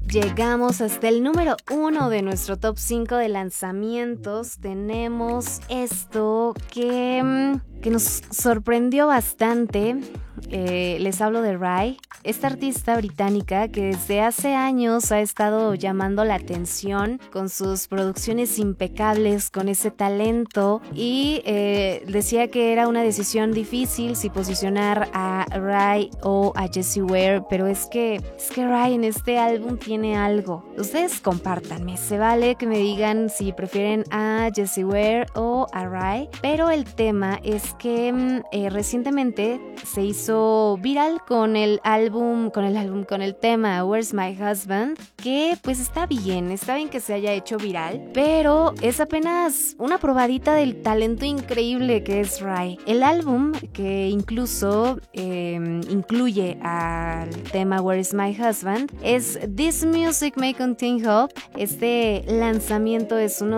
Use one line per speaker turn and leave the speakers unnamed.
Llegamos hasta el número 1 de nuestro top 5 de lanzamientos. Tenemos esto que nos sorprendió bastante. Les hablo de Rhye, esta artista británica que desde hace años ha estado llamando la atención con sus producciones impecables, con ese talento, y decía que era una decisión difícil si posicionar a Rhye o a Jessie Ware, pero es que Rhye en este álbum tiene algo. Ustedes compártanme, se vale que me digan si prefieren a Jessie Ware o a Rhye, pero el tema es que recientemente se hizo viral con el tema Where's My Husband, que pues está bien que se haya hecho viral, pero es apenas una probadita del talento increíble que es Rhye. El álbum, que incluso incluye al tema Where's My Husband, es This Music May Contain Hope. Este lanzamiento es uno